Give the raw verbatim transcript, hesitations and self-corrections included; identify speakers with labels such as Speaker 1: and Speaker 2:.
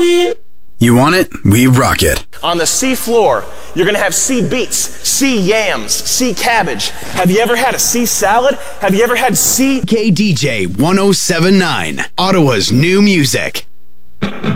Speaker 1: You want it? We rock it.
Speaker 2: On the sea floor, you're gonna have sea beets, sea yams, sea cabbage. Have you ever had a sea salad? Have you ever had sea...
Speaker 1: K D J one oh seven point nine, Ottawa's new music.